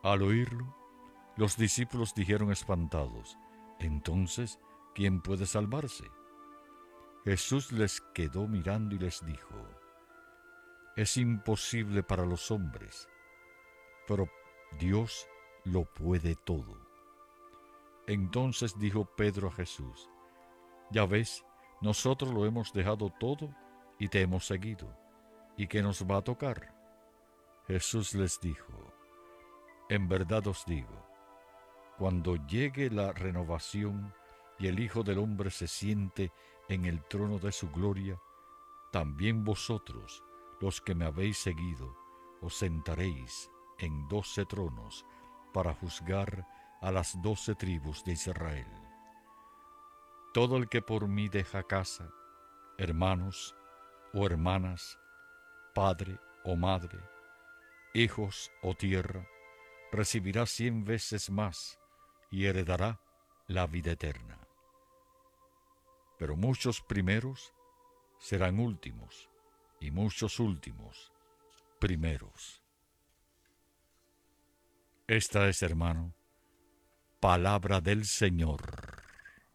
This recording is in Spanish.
Al oírlo, los discípulos dijeron espantados: «Entonces, ¿quién puede salvarse?». Jesús les quedó mirando y les dijo: «Es imposible para los hombres, pero Dios lo puede todo». Entonces dijo Pedro a Jesús: «Ya ves, nosotros lo hemos dejado todo y te hemos seguido. ¿Y qué nos va a tocar?». Jesús les dijo: «En verdad os digo, cuando llegue la renovación y el Hijo del Hombre se siente en el trono de su gloria, también vosotros, los que me habéis seguido, os sentaréis en 12 tronos para juzgar a las 12 tribus de Israel. Todo el que por mí deja casa, hermanos o hermanas, padre o madre, hijos o tierra, recibirá 100 veces más y heredará la vida eterna. Pero muchos primeros serán últimos, y muchos últimos primeros». Esta es, hermano, palabra del Señor.